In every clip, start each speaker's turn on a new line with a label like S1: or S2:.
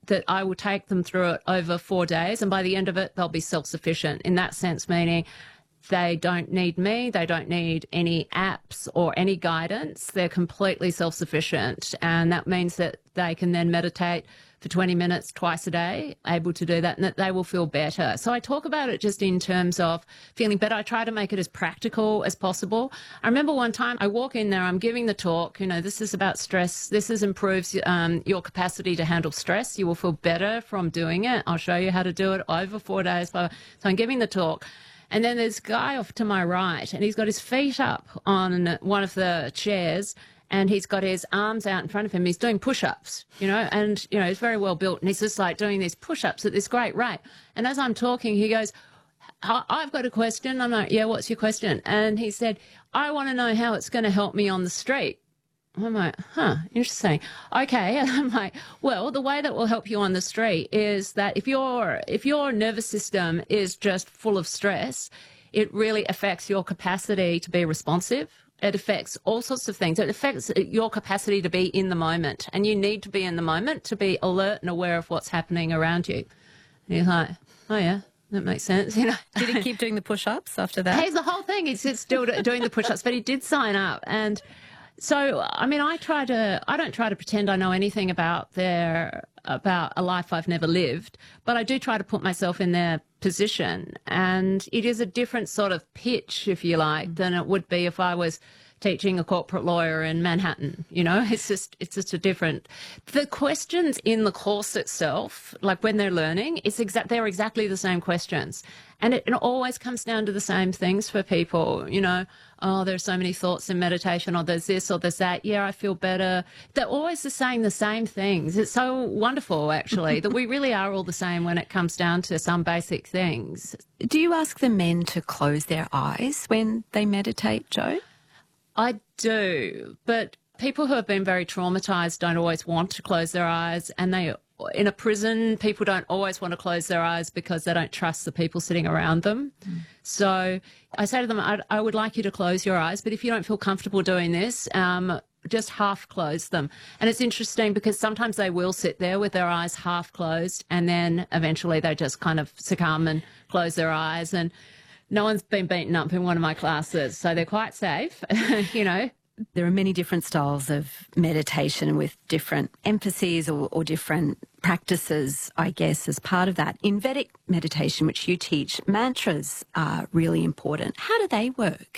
S1: that I will take them through it over 4 days, and by the end of it, they'll be self-sufficient in that sense, meaning they don't need me, they don't need any apps or any guidance. They're completely self-sufficient, and that means that they can then meditate for 20 minutes twice a day, able to do that, and that they will feel better. So I talk about it just in terms of feeling better. I try to make it as practical as possible. I remember one time I walk in there, I'm giving the talk, this is about stress. This improves your capacity to handle stress. You will feel better from doing it. I'll show you how to do it over 4 days. So I'm giving the talk. And then there's a guy off to my right, and he's got his feet up on one of the chairs, and he's got his arms out in front of him. He's doing push-ups, and, he's very well built, and he's just like doing these push-ups at this great rate. And as I'm talking, he goes, I've got a question. I'm like, yeah, what's your question? And he said, I want to know how it's going to help me on the street. I'm like, interesting. Okay. And I'm like, well, the way that will help you on the street is that if your nervous system is just full of stress, it really affects your capacity to be responsive. It affects all sorts of things. It affects your capacity to be in the moment, and you need to be in the moment to be alert and aware of what's happening around you. And you're like, oh yeah, that makes sense.
S2: Did he keep doing the push-ups after that?
S1: Hey, the whole thing. He's still doing the push-ups, but he did sign up. And so, I mean, I don't try to pretend I know anything about a life I've never lived, but I do try to put myself in their position. And it is a different sort of pitch, if you like, than it would be if I was teaching a corporate lawyer in Manhattan. It's just a different. The questions in the course itself, like when they're learning, they're exactly the same questions. And it always comes down to the same things for people, oh, there's so many thoughts in meditation, or there's this or there's that. Yeah, I feel better. They're always saying the same things. It's so wonderful, actually, that we really are all the same when it comes down to some basic things.
S2: Do you ask the men to close their eyes when they meditate, Jo?
S1: I do, but people who have been very traumatised don't always want to close their eyes, and in a prison, people don't always want to close their eyes because they don't trust the people sitting around them. So I say to them, I would like you to close your eyes, but if you don't feel comfortable doing this, just half close them. And it's interesting because sometimes they will sit there with their eyes half closed, and then eventually they just kind of succumb and close their eyes. And no one's been beaten up in one of my classes, so they're quite safe,
S2: There are many different styles of meditation with different emphases or different practices, I guess, as part of that. In Vedic meditation, which you teach, mantras are really important. How do they work?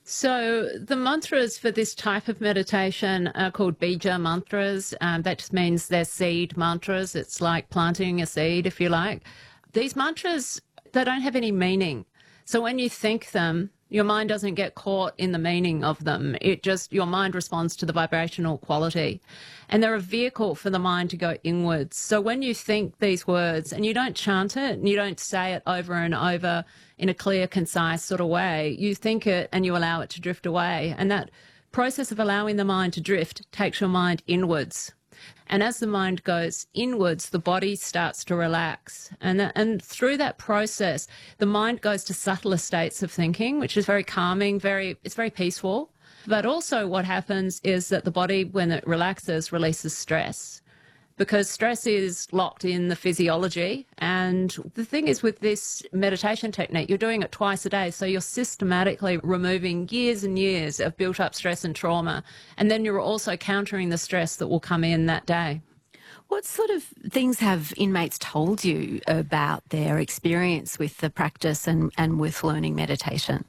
S1: So the mantras for this type of meditation are called bija mantras. That just means they're seed mantras. It's like planting a seed, if you like. These mantras, they don't have any meaning. So when you think them, your mind doesn't get caught in the meaning of them. Your mind responds to the vibrational quality. And they're a vehicle for the mind to go inwards. So when you think these words, and you don't chant it, and you don't say it over and over in a clear, concise sort of way, you think it and you allow it to drift away. And that process of allowing the mind to drift takes your mind inwards. And as the mind goes inwards, the body starts to relax. And through that process, the mind goes to subtler states of thinking, which is very calming, it's very peaceful. But also what happens is that the body, when it relaxes, releases stress, because stress is locked in the physiology. And the thing is, with this meditation technique, you're doing it twice a day. So you're systematically removing years and years of built up stress and trauma. And then you're also countering the stress that will come in that day.
S2: What sort of things have inmates told you about their experience with the practice and with learning meditation?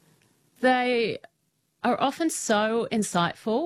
S1: They are often so insightful.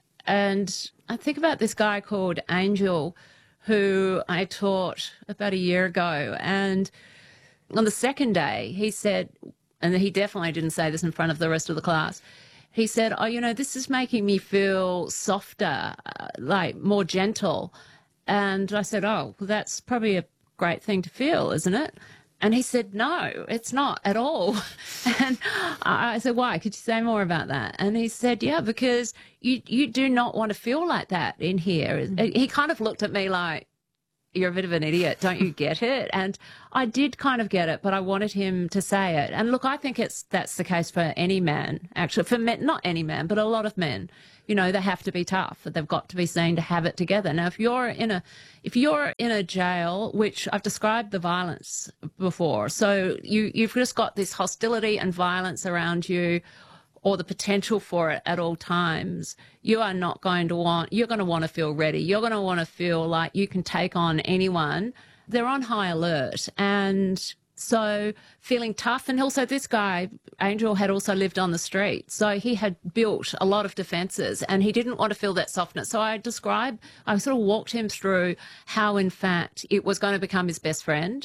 S1: And I think about this guy called Angel, who I taught about a year ago. And on the second day, he said, and he definitely didn't say this in front of the rest of the class, he said, oh, this is making me feel softer, like more gentle. And I said, oh, well, that's probably a great thing to feel, isn't it? And he said, no, it's not at all. And I said, why? Could you say more about that? And he said, yeah, because you do not want to feel like that in here. He kind of looked at me like, you're a bit of an idiot. Don't you get it? And I did kind of get it, but I wanted him to say it. And look, I think that's the case for any man, actually, for men, not any man, but a lot of men. You know, they have to be tough. They've got to be seen to have it together. Now, if you're in a jail, which I've described the violence before, so you've just got this hostility and violence around you, or the potential for it at all times, you're going to want to feel ready. You're going to want to feel like you can take on anyone. They're on high alert. And so feeling tough. And also this guy, Angel, had also lived on the street. So he had built a lot of defences and he didn't want to feel that softness. So I sort of walked him through how, in fact, it was going to become his best friend,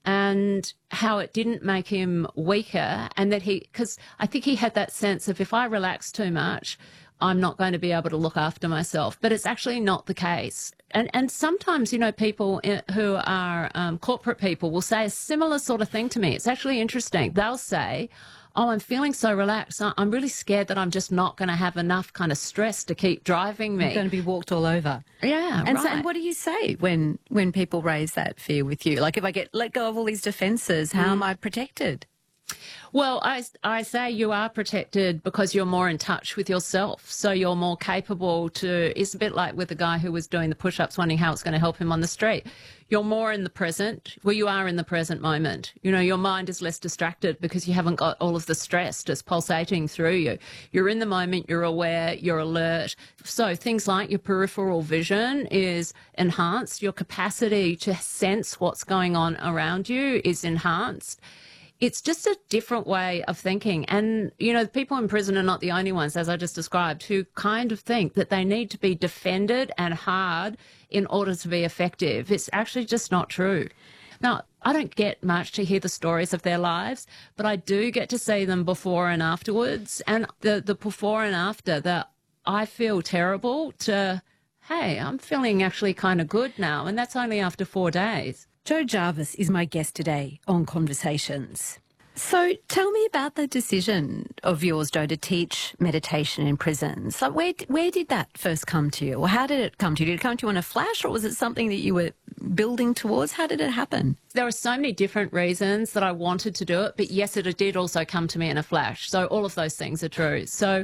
S1: and how it didn't make him weaker, and that because I think he had that sense of, if I relax too much, I'm not going to be able to look after myself. But it's actually not the case. And sometimes, you know, people who are corporate people will say a similar sort of thing to me. It's actually interesting. They'll say, oh, I'm feeling so relaxed. I'm really scared that I'm just not going to have enough kind of stress to keep driving me.
S2: You're going to be walked all over.
S1: Yeah,
S2: and
S1: right.
S2: So, and what do you say when people raise that fear with you? Like, if I get let go of all these defences, how am I protected?
S1: Well, I say you are protected because you're more in touch with yourself. So you're more capable to, it's a bit like with the guy who was doing the push-ups, wondering how it's going to help him on the street. You're more in the present. Well, you are in the present moment. You know, your mind is less distracted because you haven't got all of the stress just pulsating through you. You're in the moment, you're aware, you're alert. So things like your peripheral vision is enhanced. Your capacity to sense what's going on around you is enhanced. It's just a different way of thinking. And, you know, the people in prison are not the only ones, as I just described, who kind of think that they need to be defended and hard in order to be effective. It's actually just not true. Now, I don't get much to hear the stories of their lives, but I do get to see them before and afterwards. And the before and after, that I feel terrible to, hey, I'm feeling actually kind of good now. And that's only after 4 days.
S2: Jo Jarvis is my guest today on Conversations. So tell me about the decision of yours, Jo, to teach meditation in prisons. Like, where did that first come to you? Or how did it come to you? Did it come to you in a flash, or was it something that you were building towards? How did it happen?
S1: There are so many different reasons that I wanted to do it, but yes, it did also come to me in a flash. So all of those things are true. So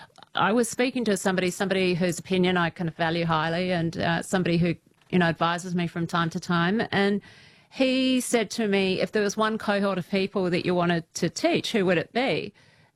S1: I was speaking to somebody whose opinion I kind of value highly, and somebody who, you know, advises me from time to time. And he said to me, if there was one cohort of people that you wanted to teach, who would it be?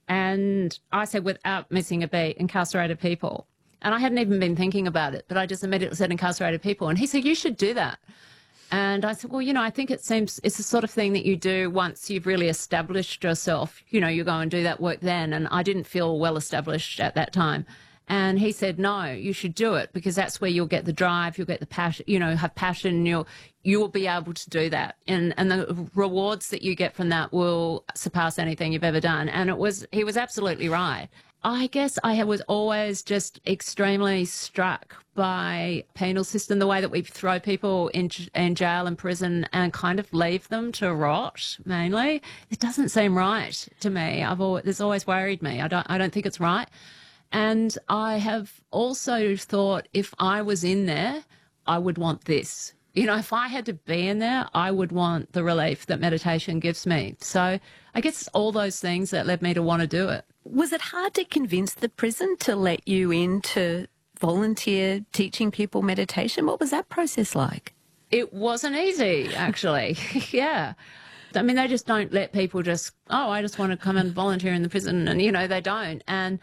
S1: And I said, without missing a beat, incarcerated people. And I hadn't even been thinking about it, but I just immediately said incarcerated people. And he said, you should do that. And I said, well, you know, I think it's the sort of thing that you do once you've really established yourself. You know, you go and do that work then. And I didn't feel well established at that time. And he said, no, you should do it, because that's where you'll get the drive, you'll get the passion, you know, have passion, you will be able to do that. And the rewards that you get from that will surpass anything you've ever done. And he was absolutely right. I guess I was always just extremely struck by penal system, the way that we throw people in jail and prison and kind of leave them to rot, mainly. It doesn't seem right to me. It's always worried me. I don't think it's right. And I have also thought, if I was in there, I would want this. You know, if I had to be in there, I would want the relief that meditation gives me. So I guess it's all those things that led me to want to do it.
S2: Was it hard to convince the prison to let you in to volunteer teaching people meditation? What was that process like?
S1: It wasn't easy, actually. Yeah. I mean, they just don't let people just, oh, I just want to come and volunteer in the prison. And, you know, they don't. And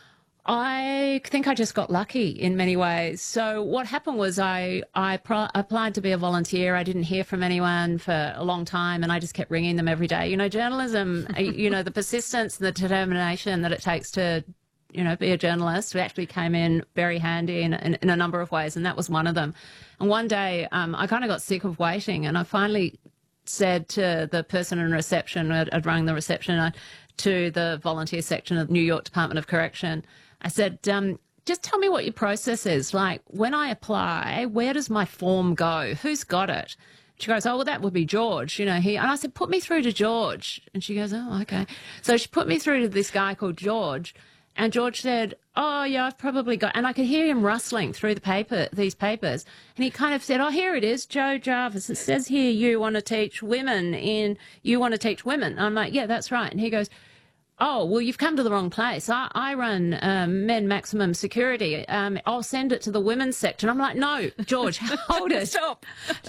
S1: I think I just got lucky in many ways. So what happened was I applied to be a volunteer. I didn't hear from anyone for a long time, and I just kept ringing them every day. You know, journalism, you know, the persistence and the determination that it takes to, you know, be a journalist actually came in very handy in a number of ways, and that was one of them. And one day I kind of got sick of waiting, and I finally said to the person in reception, I'd rung the reception to the volunteer section of the New York Department of Correction, I said, just tell me what your process is. Like, when I apply, where does my form go? Who's got it? She goes, oh, well, that would be George. You know, and I said, put me through to George. And she goes, oh, okay. So she put me through to this guy called George. And George said, oh, yeah, I've probably got, and I could hear him rustling through these papers. And he kind of said, oh, here it is, Joe Jarvis. It says here you want to teach women. I'm like, yeah, that's right. And he goes, oh, well, you've come to the wrong place. I run men maximum security. I'll send it to the women's section. I'm like, no, George, hold it.
S2: Stop.